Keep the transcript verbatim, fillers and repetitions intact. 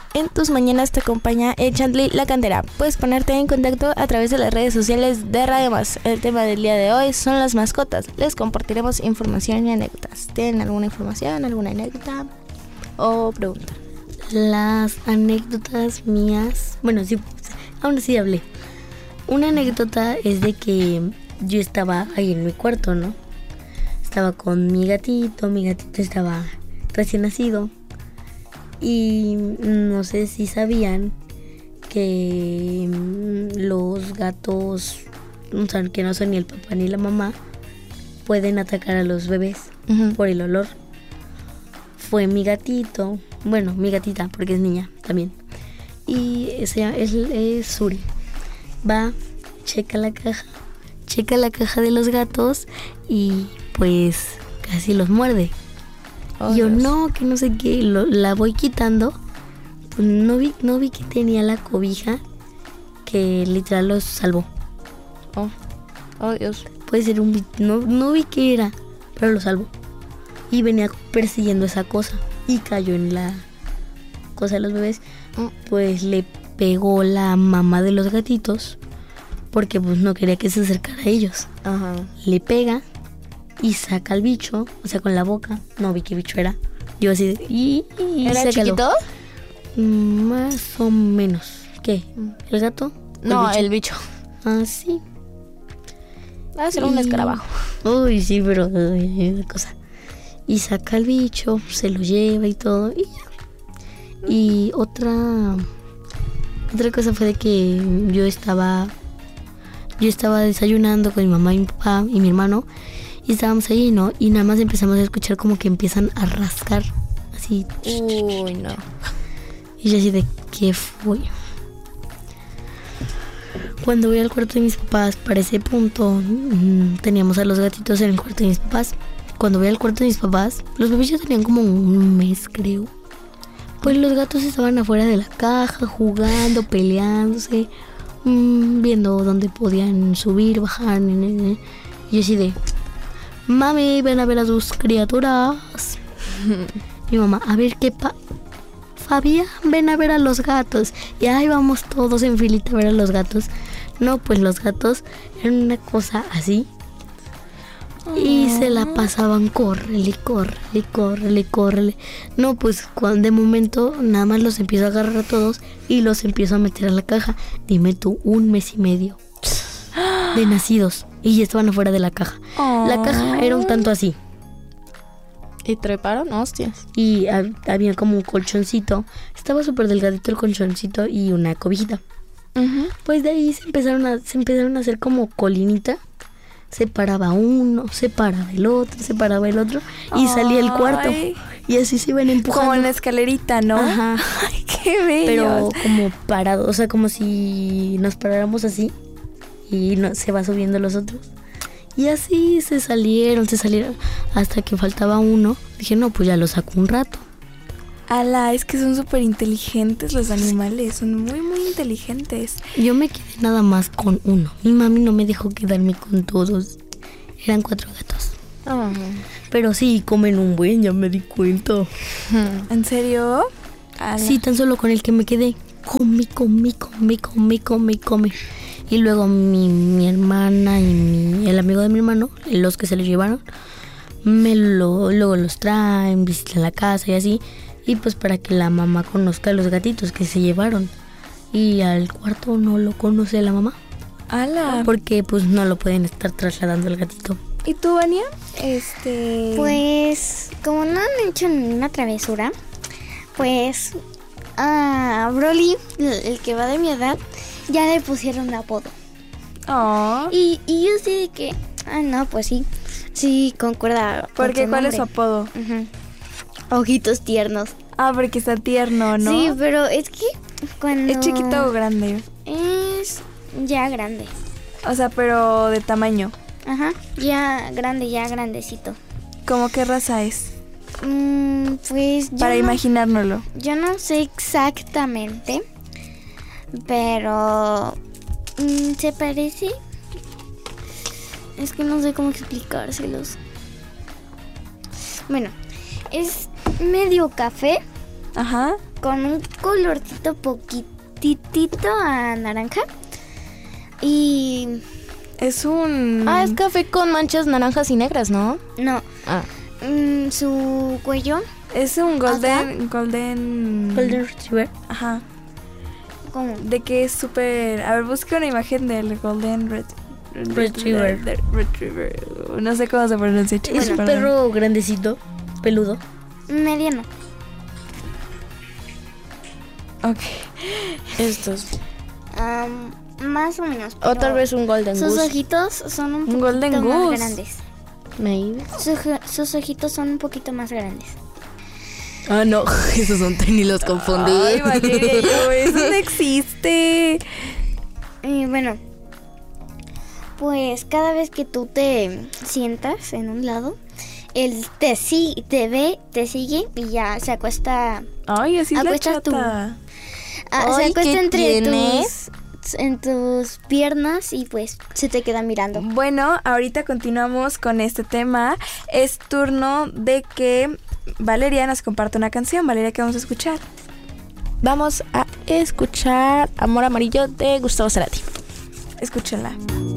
En tus mañanas te acompaña el Chantley La Cantera. Puedes ponerte en contacto a través de las redes sociales de Radio Más. El tema del día de hoy son las mascotas. Les compartiremos información y anécdotas. ¿Tienen alguna información, alguna anécdota o pregunta? Las anécdotas mías, bueno, sí, aún así hablé. Una anécdota es de que yo estaba ahí en mi cuarto, ¿no? Estaba con mi gatito, mi gatito estaba recién nacido. Y no sé si sabían que los gatos, o sea, que no son ni el papá ni la mamá, pueden atacar a los bebés uh-huh. por el olor. Fue mi gatito, bueno, mi gatita, porque es niña también. Y ese es, es Suri. Va, checa la caja, checa la caja de los gatos y pues casi los muerde. Oh, yo Dios. No, que no sé qué, lo, la voy quitando. Pues no vi, no vi que tenía la cobija que literal los salvó. Oh, oh Dios. Puede ser un, no, no vi qué era, pero lo salvó. Y venía persiguiendo esa cosa y cayó en la cosa de los bebés. Pues le pegó la mamá de los gatitos porque pues no quería que se acercara a ellos. Ajá. Le pega y saca al bicho, o sea, con la boca. No vi qué bicho era. Yo así de... Y, y ¿Era sácalo. Chiquito? Más o menos. ¿Qué? ¿El gato? No, el bicho. Ah, sí. Va a ser y... un escarabajo. Uy, sí, pero... Uy, cosa. Y saca al bicho, se lo lleva y todo. Y ya. Y otra... Otra cosa fue de que yo estaba... Yo estaba desayunando con mi mamá y mi papá y mi hermano. Y estábamos ahí, ¿no? Y nada más empezamos a escuchar como que empiezan a rascar. Así. Uy, no. Y yo así de, ¿qué fue? Cuando voy al cuarto de mis papás, para ese punto, mmm, teníamos a los gatitos en el cuarto de mis papás. Cuando voy al cuarto de mis papás, los bebés ya tenían como un mes, creo. Pues los gatos estaban afuera de la caja, jugando, peleándose, mmm, viendo dónde podían subir, bajar. Y yo así de... Mami, ven a ver a tus criaturas. Mi mamá, a ver qué pa... Fabián, ven a ver a los gatos. Y ahí vamos todos en filita a ver a los gatos. No, pues los gatos eran una cosa así. Oh. Y se la pasaban, córrele, córrele, córrele, córrele. No, pues cuando de momento nada más los empiezo a agarrar a todos y los empiezo a meter a la caja. Dime tú, un mes y medio de nacidos. Y ya estaban afuera de la caja. Oh. La caja era un tanto así. ¿Y treparon? Hostias. Y hab- había como un colchoncito. Estaba súper delgadito el colchoncito y una cobijita. Uh-huh. Pues de ahí se empezaron a, se empezaron a hacer como colinita. Se paraba uno, se paraba el otro, se paraba el otro. Y Ay. salía el cuarto. Y así se iban empujando. Como en la escalerita, ¿no? Ajá. Ay, qué bello. Pero como parado, o sea, como si nos paráramos así. Y no, se va subiendo los otros. Y así se salieron, se salieron. Hasta que faltaba uno. Dije, no, pues ya lo saco un rato. Ala, es que son súper inteligentes los animales. Son muy, muy inteligentes. Yo me quedé nada más con uno. Mi mami no me dejó quedarme con todos. Eran cuatro gatos. Oh. Pero sí, comen un buen, ya me di cuenta. ¿En serio? Ala. Sí, tan solo con el que me quedé. Come, come, come, come, come, come. Y luego mi, mi hermana y mi, el amigo de mi hermano, los que se los llevaron, me lo, luego los traen, visitan la casa y así. Y pues para que la mamá conozca a los gatitos que se llevaron. Y al cuarto no lo conoce la mamá. ¡Hala! Porque pues no lo pueden estar trasladando al gatito. ¿Y tú, Vania? Este... Pues como no han hecho ninguna travesura, pues a Broly, el que va de mi edad, ya le pusieron apodo. Oh. Y, y yo sí de que, ah, no, pues sí, sí concuerda. ¿Por qué? ¿Cuál es su apodo? Uh-huh. Ojitos tiernos. Ah, porque está tierno, ¿no? Sí, pero es que cuando... ¿Es chiquito o grande? Es ya grande. O sea, pero de tamaño. Ajá, ya grande, ya grandecito. ¿Cómo qué raza es? Mm, pues yo Para no, imaginárnoslo. Yo no sé exactamente, pero mm, se parece. Es que no sé cómo explicárselos. Bueno, es medio café. Ajá. con un colorcito poquitito a naranja. Y Es un... Ah, es café con manchas naranjas y negras, ¿no? no, Ah. mm, su cuello Es un golden... Golden... Golden Retriever. Ajá. como De que es súper... A ver, busca una imagen del golden ret- Retriever. de- de- retriever. No sé cómo se pronuncia, chicos. Es un perdón. perro grandecito, peludo. mediano. Ok. Estos. Am, más o menos. O tal pero vez un golden sus goose. ojitos son un Un poquito golden más goose. grandes. Maybe. Sus, sus ojitos son un poquito más grandes. Ah, no. Esos son y los confundí. Ay, Valeria, yo, eso no existe. Y bueno, pues cada vez que tú te sientas en un lado, él te, si- te ve, te sigue y ya se acuesta, Ay, así es la Acuestas tú. chata. ah, se Ay, acuesta ¿qué entre tiene? tus, en tus piernas y pues se te queda mirando. Bueno, ahorita continuamos con este tema. Es turno de que Valeria nos comparte una canción. Valeria, ¿qué vamos a escuchar? Vamos a escuchar Amor Amarillo de Gustavo Cerati. Escúchenla.